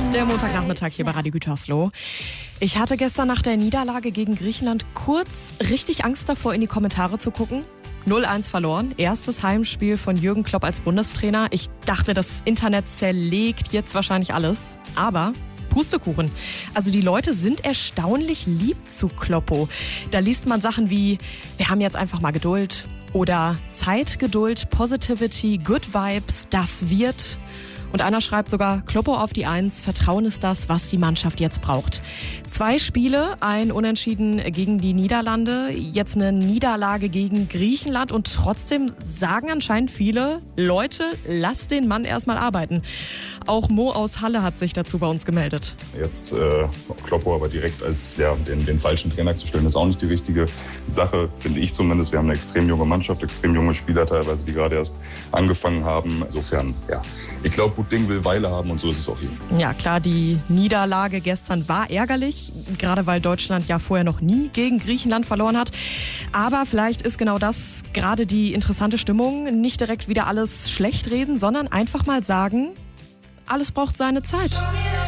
Der Montagnachmittag hier bei Radio Gütersloh. Ich hatte gestern nach der Niederlage gegen Griechenland kurz richtig Angst davor, in die Kommentare zu gucken. 0-1 verloren, erstes Heimspiel von Jürgen Klopp als Bundestrainer. Ich dachte, das Internet zerlegt jetzt wahrscheinlich alles. Aber Pustekuchen. Also die Leute sind erstaunlich lieb zu Kloppo. Da liest man Sachen wie, wir haben jetzt einfach mal Geduld. Oder Zeit, Geduld, Positivity, Good Vibes, das wird. Und einer schreibt sogar, Kloppo auf die 1, Vertrauen ist das, was die Mannschaft jetzt braucht. 2 Spiele, ein Unentschieden gegen die Niederlande, jetzt eine Niederlage gegen Griechenland und trotzdem sagen anscheinend viele Leute, lass den Mann erstmal arbeiten. Auch Mo aus Halle hat sich dazu bei uns gemeldet. Jetzt Kloppo aber direkt als den falschen Trainer zu stellen, ist auch nicht die richtige Sache, finde ich zumindest. Wir haben eine extrem junge Mannschaft, extrem junge Spieler teilweise, die gerade erst angefangen haben. Insofern, ja, ich glaube, gut Ding will Weile haben und so ist es auch hier. Ja klar, die Niederlage gestern war ärgerlich, gerade weil Deutschland ja vorher noch nie gegen Griechenland verloren hat. Aber vielleicht ist genau das gerade die interessante Stimmung. Nicht direkt wieder alles schlecht reden, sondern einfach mal sagen, alles braucht seine Zeit.